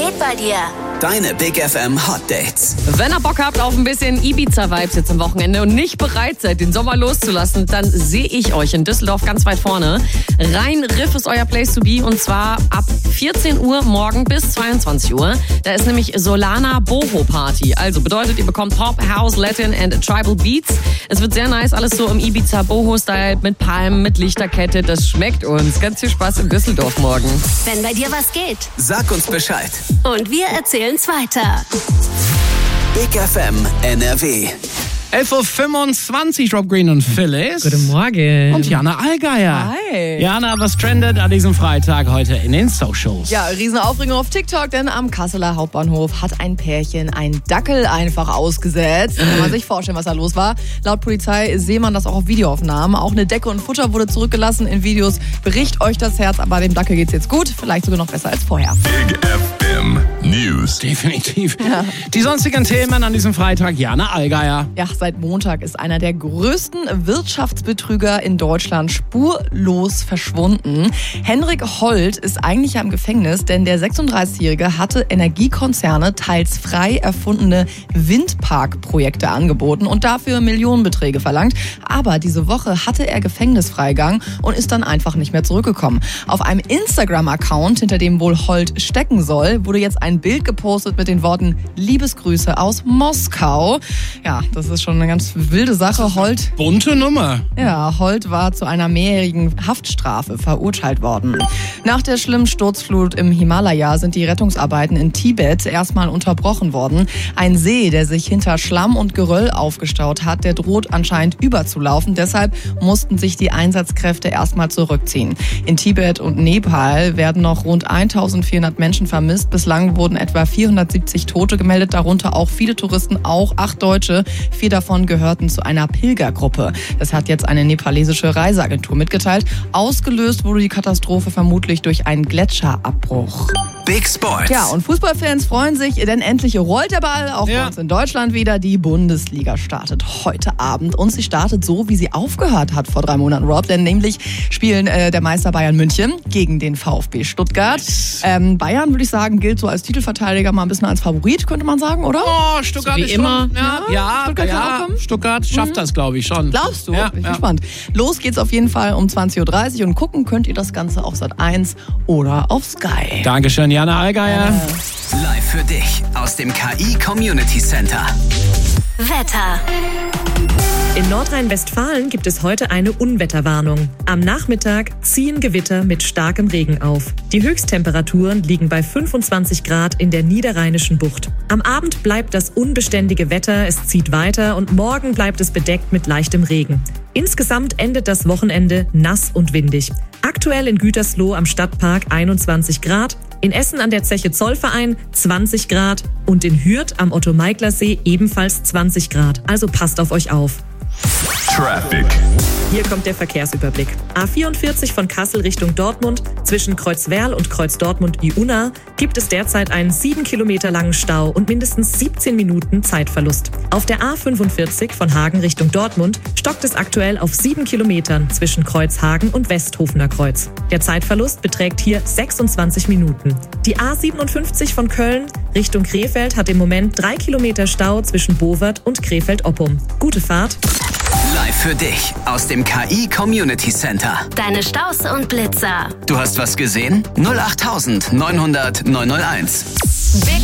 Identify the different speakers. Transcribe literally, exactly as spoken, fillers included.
Speaker 1: geht bei dir?
Speaker 2: Deine Big F M Hot Dates.
Speaker 3: Wenn ihr Bock habt auf ein bisschen Ibiza-Vibes jetzt am Wochenende und nicht bereit seid, den Sommer loszulassen, dann sehe ich euch in Düsseldorf ganz weit vorne. Rhein-Riff ist euer Place to be und zwar ab vierzehn Uhr morgen bis zweiundzwanzig Uhr. Da ist nämlich Solana Boho Party. Also bedeutet, ihr bekommt Pop, House, Latin and Tribal Beats. Es wird sehr nice, alles so im Ibiza-Boho-Style mit Palmen, mit Lichterkette. Das schmeckt uns. Ganz viel Spaß in Düsseldorf morgen.
Speaker 1: Wenn bei dir was geht.
Speaker 2: Sag uns Bescheid.
Speaker 1: Und wir erzählen's weiter.
Speaker 2: Big F M N R W.
Speaker 4: elf Uhr fünfundzwanzig, Rob Green und Phyllis.
Speaker 3: Guten Morgen.
Speaker 4: Und Jana Allgeier.
Speaker 5: Hi.
Speaker 4: Jana, was trendet an diesem Freitag heute in den Socials?
Speaker 5: Ja, Riesenaufregung auf TikTok, denn am Kasseler Hauptbahnhof hat ein Pärchen einen Dackel einfach ausgesetzt. Kann man sich vorstellen, was da los war. Laut Polizei sehe man das auch auf Videoaufnahmen. Auch eine Decke und Futter wurde zurückgelassen in Videos. Bricht euch das Herz, aber dem Dackel geht's jetzt gut. Vielleicht sogar noch besser als vorher.
Speaker 6: Big F M News.
Speaker 4: Definitiv. Ja. Die sonstigen Themen an diesem Freitag, Jana Allgeier.
Speaker 5: Ja, seit Montag ist einer der größten Wirtschaftsbetrüger in Deutschland spurlos verschwunden. Henrik Holt ist eigentlich ja im Gefängnis, denn der sechsunddreißigjährige hatte Energiekonzerne teils frei erfundene Windparkprojekte angeboten und dafür Millionenbeträge verlangt. Aber diese Woche hatte er Gefängnisfreigang und ist dann einfach nicht mehr zurückgekommen. Auf einem Instagram-Account, hinter dem wohl Holt stecken soll, wurde jetzt ein Bild gepostet mit den Worten Liebesgrüße aus Moskau. Ja, das ist schon eine ganz wilde Sache. Holt,
Speaker 4: bunte Nummer.
Speaker 5: ja, Holt war zu einer mehrjährigen Haftstrafe verurteilt worden. Nach der schlimmen Sturzflut im Himalaya sind die Rettungsarbeiten in Tibet erstmal unterbrochen worden. Ein See, der sich hinter Schlamm und Geröll aufgestaut hat, der droht anscheinend überzulaufen. Deshalb mussten sich die Einsatzkräfte erstmal zurückziehen. In Tibet und Nepal werden noch rund eintausendvierhundert Menschen vermisst. Bislang wurden etwa vierhundertsiebzig Tote gemeldet, darunter auch viele Touristen, auch acht Deutsche. Vier davon gehörten zu einer Pilgergruppe. Das hat jetzt eine nepalesische Reiseagentur mitgeteilt. Ausgelöst wurde die Katastrophe vermutlich durch einen Gletscherabbruch.
Speaker 2: Big Sports.
Speaker 5: Ja, und Fußballfans freuen sich, denn endlich rollt der Ball auch
Speaker 4: Ja.
Speaker 5: bei uns in Deutschland wieder. Die Bundesliga startet heute Abend und sie startet so, wie sie aufgehört hat vor drei Monaten, Rob. Denn nämlich spielen äh, der Meister Bayern München gegen den VfB Stuttgart. Ähm, Bayern, würde ich sagen, gilt so als Titelverteidiger mal ein bisschen als Favorit, könnte man sagen, oder?
Speaker 4: Oh, Stuttgart
Speaker 3: So wie
Speaker 4: ist
Speaker 3: immer.
Speaker 4: schon, ja,
Speaker 5: Ja,
Speaker 4: ja,
Speaker 5: Stuttgart kann
Speaker 4: ja,
Speaker 5: auch kommen.
Speaker 4: Stuttgart schafft das, glaube ich, schon.
Speaker 5: Glaubst du?
Speaker 4: Ja,
Speaker 5: Bin ich
Speaker 4: ja.
Speaker 5: gespannt. Los geht's auf jeden Fall um zwanzig Uhr dreißig und gucken könnt ihr das Ganze auf Sat eins oder auf Sky.
Speaker 4: Dankeschön, Jana Allgeier.
Speaker 2: Live für dich aus dem K I Community Center.
Speaker 1: Wetter.
Speaker 7: In Nordrhein-Westfalen gibt es heute eine Unwetterwarnung. Am Nachmittag ziehen Gewitter mit starkem Regen auf. Die Höchsttemperaturen liegen bei fünfundzwanzig Grad in der Niederrheinischen Bucht. Am Abend bleibt das unbeständige Wetter, es zieht weiter und morgen bleibt es bedeckt mit leichtem Regen. Insgesamt endet das Wochenende nass und windig. Aktuell in Gütersloh am Stadtpark einundzwanzig Grad, in Essen an der Zeche Zollverein zwanzig Grad und in Hürth am Otto-Meigler-See ebenfalls zwanzig Grad. Also passt auf euch auf.
Speaker 6: Traffic.
Speaker 7: Hier kommt der Verkehrsüberblick. A vierundvierzig von Kassel Richtung Dortmund. Zwischen Kreuzwerl und Kreuz-Dortmund-Iuna gibt es derzeit einen sieben Kilometer langen Stau und mindestens siebzehn Minuten Zeitverlust. Auf der A fünfundvierzig von Hagen Richtung Dortmund stockt es aktuell auf sieben Kilometern zwischen Kreuzhagen und Westhofener Kreuz. Der Zeitverlust beträgt hier sechsundzwanzig Minuten. Die A siebenundfünfzig von Köln Richtung Krefeld hat im Moment drei Kilometer Stau zwischen Bovert und Krefeld-Oppum. Gute Fahrt.
Speaker 2: Live für dich aus dem K I Community Center.
Speaker 1: Deine Staus und Blitzer.
Speaker 2: Du hast was gesehen? null acht neunhundert neunhunderteins.
Speaker 1: Big